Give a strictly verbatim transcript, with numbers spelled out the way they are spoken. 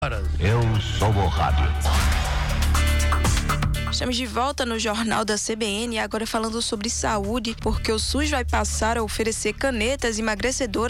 Eu sou o rádio. Estamos de volta no Jornal da C B N, agora falando sobre saúde, porque o SUS vai passar a oferecer canetas emagrecedoras